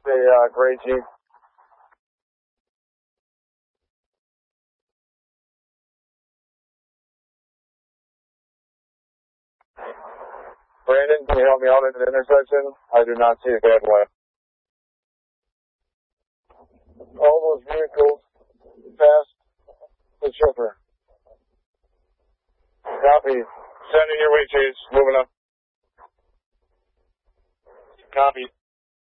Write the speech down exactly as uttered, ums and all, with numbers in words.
The uh, gray Jeep. Brandon, can you help me out at the intersection? I do not see a bad way. All those vehicles past the chipper. Copy. Sending your way, Chase. Moving up. Copy.